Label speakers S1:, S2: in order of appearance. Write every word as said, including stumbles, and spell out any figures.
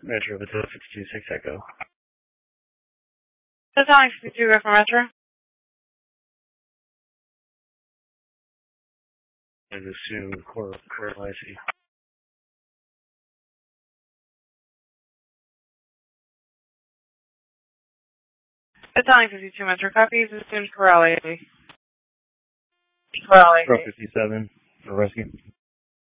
S1: Metro Hotel sixty-two six Echo.
S2: Hotel sixty-two, go for Metro.
S1: I assume Coral Lacey.
S2: Hotel fifty-two, Metro copies, assumed Corral eighty. Corral eighty.
S1: Pro fifty-seven for rescue.